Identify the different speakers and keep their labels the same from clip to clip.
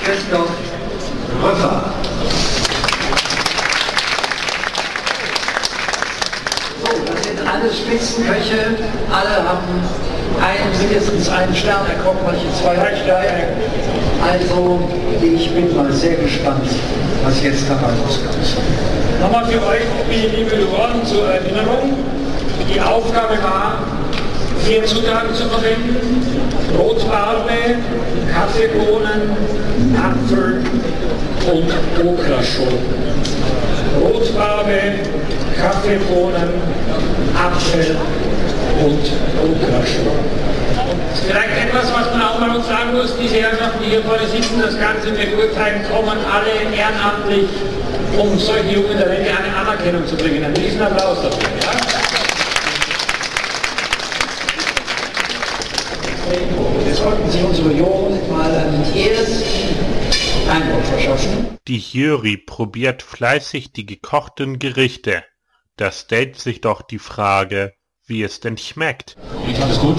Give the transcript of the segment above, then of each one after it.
Speaker 1: Christoph Röffer. So, das sind alles Spitzenköche, alle haben mindestens einen Stern erkocht, manche 2 Sterne. Also ich bin mal sehr gespannt, was jetzt dabei rauskommt.
Speaker 2: Nochmal für euch, liebe Juroren, zur Erinnerung. Die Aufgabe war, 4 Zutaten zu verwenden: Rotbarbe, Kaffeebohnen, Apfel und Okraschoten. Rotbarbe, Kaffeebohnen, Apfel und Okraschoten. Vielleicht etwas, was man auch mal uns sagen muss: Diese Herrschaften, die hier vorne sitzen, das Ganze beurteilen, kommen alle ehrenamtlich, um solche jungen Talente eine Anerkennung zu bringen. Einen riesen Applaus dafür. Ja?
Speaker 1: Jetzt sollten Sie unsere Jury mal einen ersten Eindruck verschaffen.
Speaker 3: Die Jury probiert fleißig die gekochten Gerichte. Da stellt sich doch die Frage, wie es denn schmeckt.
Speaker 4: Riecht alles gut?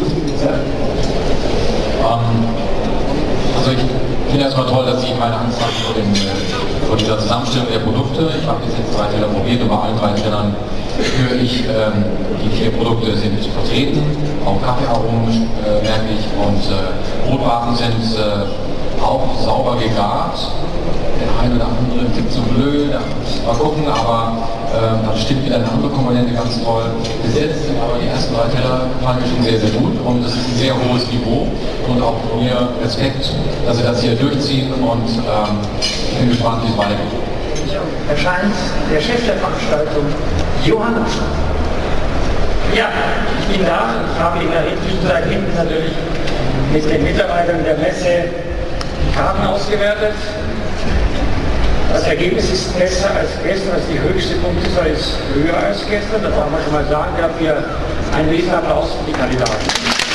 Speaker 4: Also ich finde erstmal toll, dass Sie meine Angst haben vor dieser Zusammenstellung der Produkte. Ich habe jetzt 3 Teller probiert und bei allen 3 Tellern höre ich, die 4 Produkte sind vertreten, auch Kaffeearomen merke ich, und Brotbarben sind auch sauber gegart. Der eine oder andere gibt so blöd, mal gucken, aber dann stimmt wieder eine andere Komponente ganz toll. Bis jetzt sind aber die ersten 3 Teller gefallen mir schon sehr, sehr gut, und es ist ein sehr hohes Niveau und auch von mir Respekt, dass Sie das hier durchziehen, und ich bin gespannt, wie es weitergeht.
Speaker 1: Erscheint der Chef der Veranstaltung, Johannes.
Speaker 2: Ja, ich bin da. Ich habe in der Zwischenzeit hinten natürlich mit den Mitarbeitern der Messe die Karten ausgewertet. Das Ergebnis ist besser als gestern, also die höchste Punktezahl ist höher als gestern. Das kann man schon mal sagen. Dafür einen Riesenapplaus für die Kandidaten.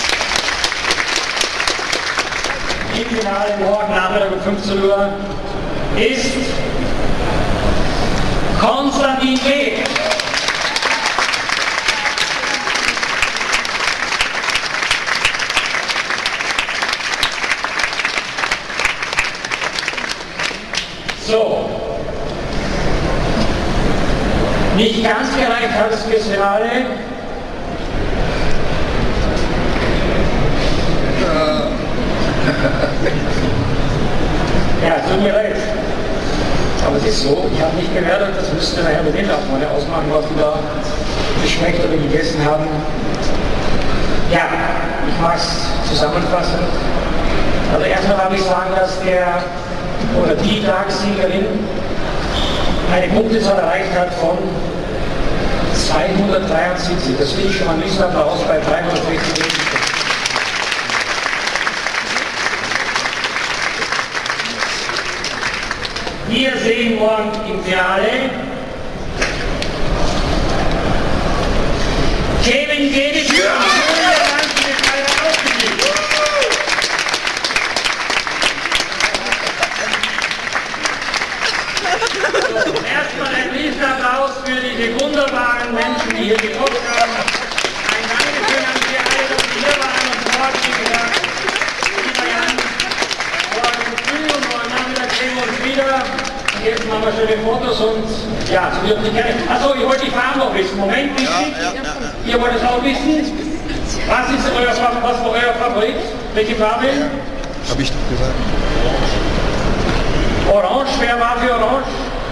Speaker 2: Im Finale morgen Nachmittag um 15 Uhr ist Konstantin Weg. So, nicht ganz gereicht hat es fürs Finale. Ja, tut mir leid. Aber es ist so, ich habe nicht gewertet, das müsste nachher mit den Nachbarn ausmachen, was die da geschmeckt oder gegessen haben. Ja, ich mache es zusammenfassen. Also erstmal darf ich sagen, dass der oder die Tagessiegerin eine Punktezahl erreicht hat von 273. Das finde ich schon mal ein Riesenapplaus bei 360. Wir sehen morgen im Finale Kevin Geddes. Erstmal ein Riesenapplaus für diese wunderbaren Menschen, die hier gekocht haben. Ein Dankeschön an Sie alle, dass Sie hier waren und morgen, wie gesagt, lieber Jan, morgen früh und morgen Nachmittag sehen wir uns wieder. Und jetzt machen wir schöne Fotos und ja, so wird nicht gerne. Achso, ich wollte die Farbe noch wissen. Moment, wichtig. Ihr wollt es auch wissen? Was war euer Favorit? Welche Farbe?
Speaker 5: Hab ich doch gesagt.
Speaker 2: Orange, wer war für Orange?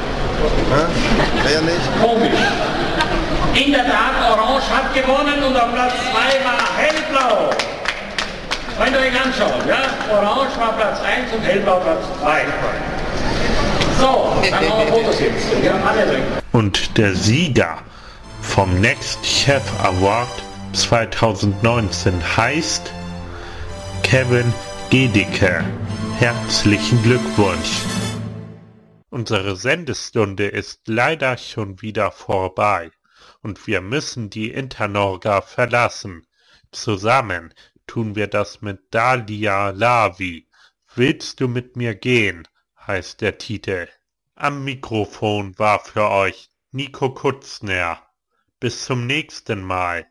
Speaker 5: Wer nicht?
Speaker 2: Komisch. In der Tat, Orange hat gewonnen und auf Platz 2 war Hellblau. Könnt ihr euch anschauen, ja? Orange war Platz 1 und Hellblau Platz 2. So, dann machen wir Fotos jetzt. Wir haben alle drin.
Speaker 3: Und der Sieger vom Next Chef Award 2019 heißt Kevin Gedicke. Herzlichen Glückwunsch! Unsere Sendestunde ist leider schon wieder vorbei und wir müssen die Internorga verlassen. Zusammen tun wir das mit Dalia Lavi. Willst du mit mir gehen? Heißt der Titel. Am Mikrofon war für euch Nico Kutzner. Bis zum nächsten Mal.